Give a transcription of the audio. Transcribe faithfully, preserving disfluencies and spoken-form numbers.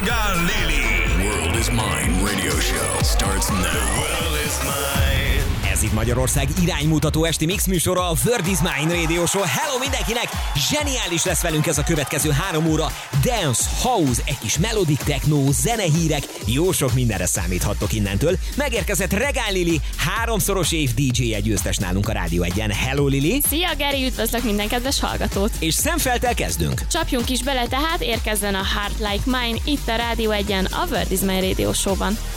Regál Lili. World is Mine Radio Show starts now. World is mine. Ez itt Magyarország iránymutató esti mix műsora, a World is Mine Radio Show. Hello mindenkinek! Zseniális lesz velünk ez a következő három óra. Dance, house, egy kis melodic techno, zenehírek, jó sok mindenre számíthattok innentől. Megérkezett Regál Lili, háromszoros év dé dzsé győztes nálunk a Rádió Egyen. Hello Lili! Szia Geri, üdvözlök minden kedves hallgatót! És szemfelttel kezdünk. Csapjunk is bele, tehát érkezzen a Heart Like Mine itt a Rádió Egyen, a World is Mine Radio Show-ban.